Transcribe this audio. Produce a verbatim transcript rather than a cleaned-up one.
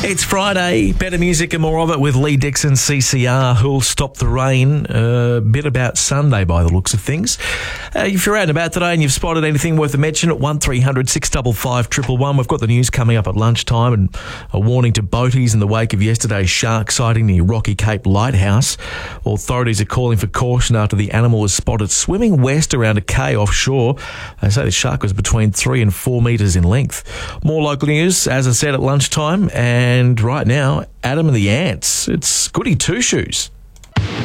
It's Friday. Better music and more of it with Lee Dixon, C C R, who'll stop the rain. A bit about Sunday by the looks of things. Uh, if you're out and about today and you've spotted anything worth a mention at one three hundred six five five one one one, we've got the news coming up at lunchtime and a warning to boaties in the wake of yesterday's shark sighting near Rocky Cape Lighthouse. Authorities are calling for caution after the animal was spotted swimming west around a quay offshore. They say the shark was between three and four metres in length. More local news, as I said, at lunchtime. And right now, Adam and the Ants. It's Goody Two Shoes.